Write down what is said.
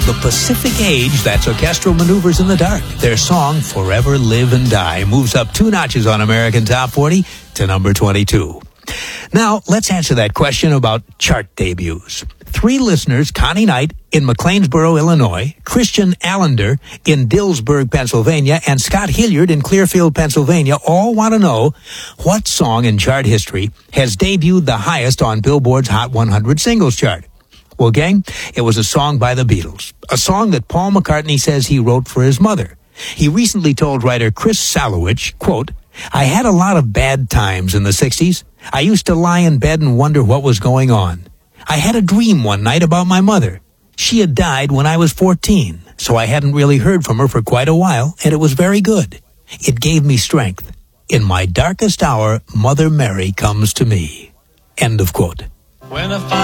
The Pacific Age, that's Orchestral Maneuvers in the Dark. Their song, Forever Live and Die, moves up 2 notches on American Top 40 to number 22. Now, let's answer that question about chart debuts. 3 listeners, Connie Knight in McLeansboro, Illinois, Christian Allender in Dillsburg, Pennsylvania, and Scott Hilliard in Clearfield, Pennsylvania, all want to know what song in chart history has debuted the highest on Billboard's Hot 100 singles chart. Well, gang, it was a song by the Beatles, a song that Paul McCartney says he wrote for his mother. He recently told writer Chris Salowich, quote, "I had a lot of bad times in the 60s. I used to lie in bed and wonder what was going on. I had a dream one night about my mother. She had died when I was 14, so I hadn't really heard from her for quite a while, and it was very good. It gave me strength. In my darkest hour, Mother Mary comes to me." End of quote. When I